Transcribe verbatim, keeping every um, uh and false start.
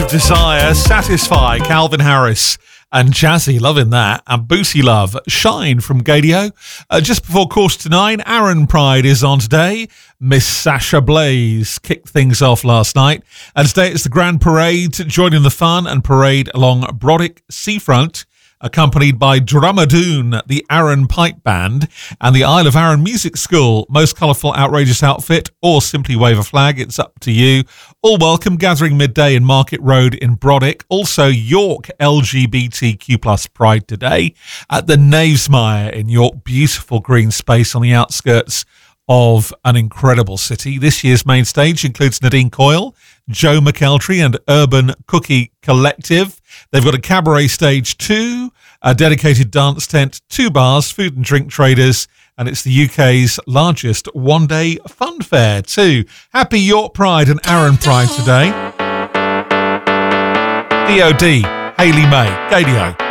of Desire, Satisfy, Calvin Harris and Jazzy, loving that. And Boosie Love, Shine from Gadio. Uh, just before quarter to nine, Aaron Pride is on today. Miss Sasha Blaze kicked things off last night. And today it's the Grand Parade, joining the fun and parade along Brodick Seafront, accompanied by Drummadoon, the Arran Pipe Band, and the Isle of Arran Music School. Most colourful, outrageous outfit, or simply wave a flag, it's up to you. All welcome, gathering midday in Market Road in Brodick. Also, York L G B T Q plus Pride today at the Knavesmire in York. Beautiful green space on the outskirts of an incredible city. This year's main stage includes Nadine Coyle, Joe McEltry and Urban Cookie Collective. They've got a cabaret stage too, a dedicated dance tent, two bars, food and drink traders, and it's the U K's largest one-day fun fair too. Happy York Pride and Arran Pride today. D O D, Hayley May, Gadio.